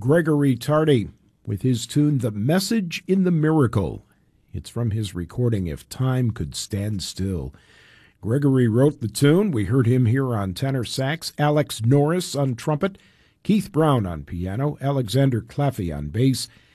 Gregory Tardy with his tune The Message in the Miracle. It's from his recording If Time Could Stand Still. Gregory wrote the tune. We heard him here on tenor sax, Alex Norris on trumpet, Keith Brown on piano, Alexander Claffey on bass,